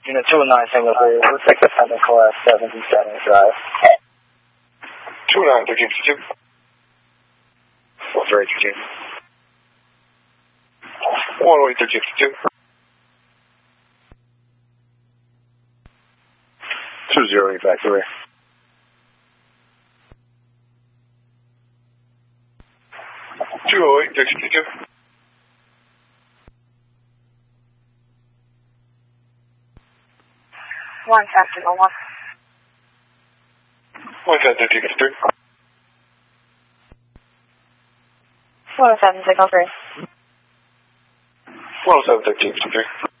Unit 209 Singapore, we'll take the 7477 drive. 209, 1352. Very 13. 108, 1352. 208 factory. 208, 1352. 1701. 1353. 107 signal 3. 107, 1353.